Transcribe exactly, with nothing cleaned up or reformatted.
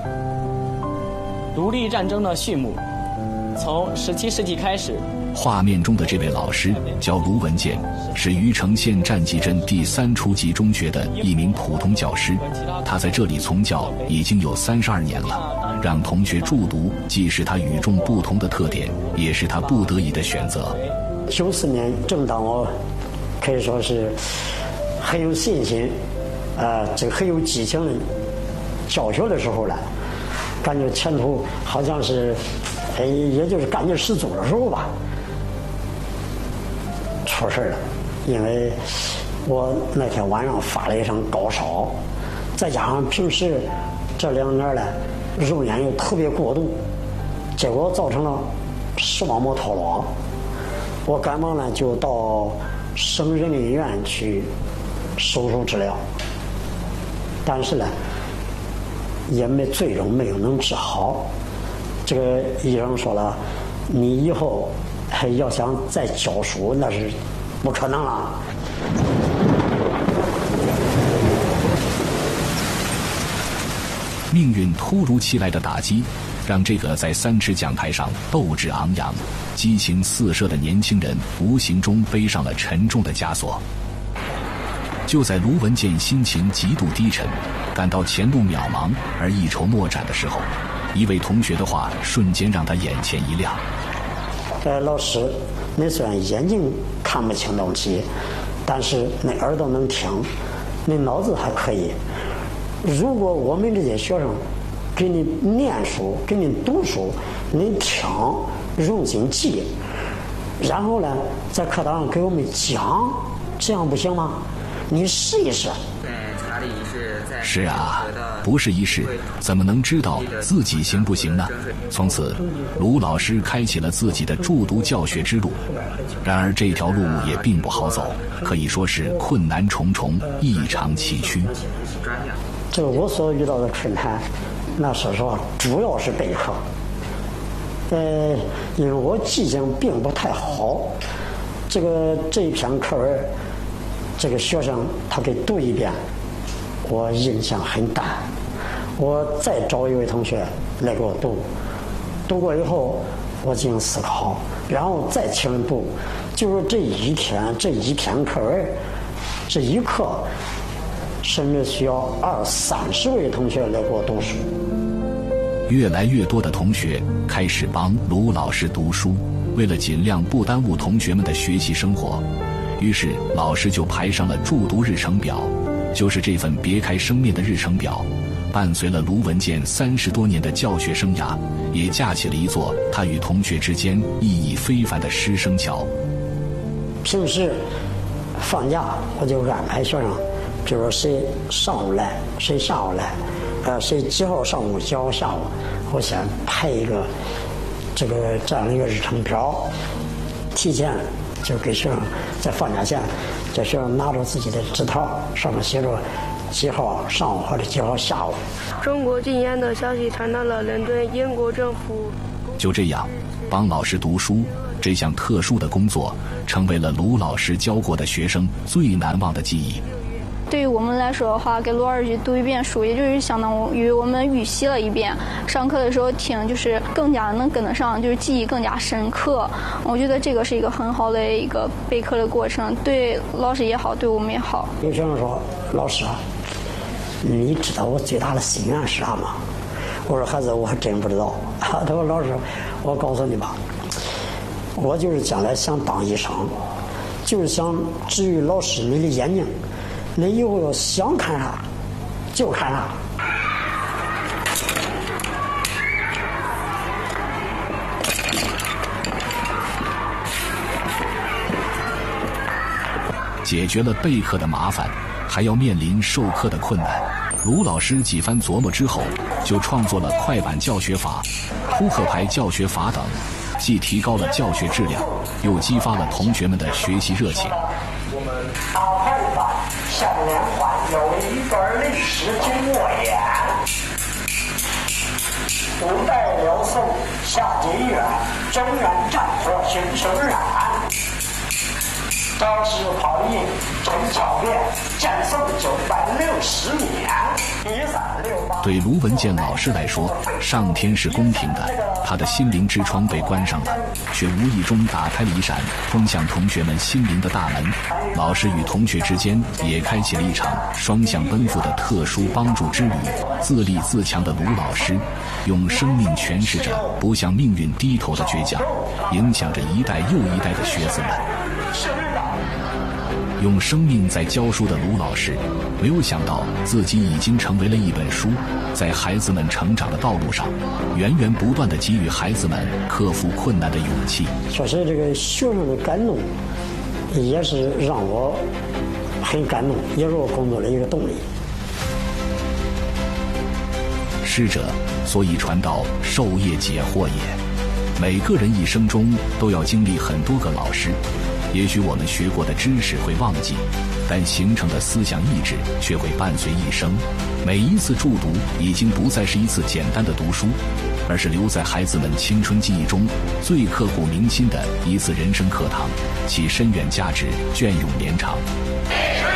独立战争的序幕，从十七世纪开始。 画面中的这位老师叫卢文健，是余城县战绩镇第三初级中学的一名普通教师。他在这里从教已经有三十二年了，让同学助读既是他与众不同的特点，也是他不得已的选择。 九四年，正当我可以说是很有信心，呃，这个很有激情的教学的时候了，感觉前途好像是，哎，也就是干劲十足的时候吧。出事了，因为我那天晚上发了一场高烧，再加上平时这两年呢肉眼又特别过度，结果造成了视网膜脱落。我赶忙呢就到省人民医院去手术治疗，但是呢也没最终没有能治好。这个医生说了，你以后还要想再教书那是不可能了。 命运突如其来的打击，让这个在三尺讲台上斗志昂扬、激情四射的年轻人无形中背上了沉重的枷锁。就在卢文健心情极度低沉，感到前路渺茫而一筹莫展的时候，一位同学的话瞬间让他眼前一亮。 呃，老师，你虽然眼睛看不清东西，但是那耳朵能听，你脑子还可以。如果我们这些学生给你念书，给你读书，你听，用心记，然后呢，在课堂上给我们讲，这样不行吗？你试一试。 是啊，不试一试，怎么能知道自己行不行呢？从此，卢老师开启了自己的助读教学之路。然而这条路也并不好走，可以说是困难重重，异常崎岖。 这个我所遇到的困难，那说实话，主要是备课。呃，因为我记性并不太好，这个这一篇课文，这个学生他给读一遍，我印象很淡。我再找一位同学来给我读，读过以后我进行思考，然后再请人读。就是这一天这一篇课文，这一课，甚至需要二三十位同学来给我读书。 越来越多的同学开始帮卢老师读书，为了尽量不耽误同学们的学习生活，于是老师就排上了助读日程表。就是这份别开生面的日程表，伴随了卢文健三十多年的教学生涯，也架起了一座他与同学之间意义非凡的师生桥。 平时放假我就安排学生，比如说谁上午来，谁下午来，呃，谁几号上午几号下午，我先排一个这个这样的一个日程表，提前就给学生在放假前，这学生拿着自己的纸条，上面写着几号上午或者几号下午。 中国禁烟的消息传到了伦敦，英国政府就这样帮老师读书这项特殊的工作，成为了卢老师教过的学生最难忘的记忆。 对于我们来说的话，给卢老师读一遍书，也就是相当于我们预习了一遍。上课的时候听，就是更加能跟得上，就是记忆更加深刻。我觉得这个是一个很好的一个备课的过程，对老师也好，对我们也好。 有学生说：“老师啊，你知道我最大的心愿是啥吗？”我说：“孩子，我还真不知道。”他说：“老师，我告诉你吧，我就是将来想当医生，就是想治愈老师你的眼睛。你以后要想看啥就看啥。” 解决了备课的麻烦，还要面临授课的困难。卢老师几番琢磨之后，就创作了快板教学法、扑克牌教学法等，既提高了教学质量，又激发了同学们的学习热情。 我们打快板向连环有一本历史经过言，古代辽宋夏金元，中原战火熊熊燃，招式跑印陈巧变，战胜九百六十年， 对卢文健老师来说，上天是公平的，他的心灵之窗被关上了，却无意中打开了一扇通向同学们心灵的大门。老师与同学之间也开启了一场双向奔赴的特殊帮助之旅。自立自强的卢老师，用生命诠释着不向命运低头的倔强，影响着一代又一代的学子们。用生命在教书的卢老师，没有想到自己已经成为了一本书，在孩子们成长的道路上，源源不断地给予孩子们克服困难的勇气。 确实，这个学生的感动，也是让我很感动，也是我工作的一个动力。 师者，所以传道授业解惑也。每个人一生中都要经历很多个老师。也许我们学过的知识会忘记，但形成的思想意志却会伴随一生。每一次助读已经不再是一次简单的读书，而是留在孩子们青春记忆中最刻骨铭心的一次人生课堂，其深远价值隽永绵长。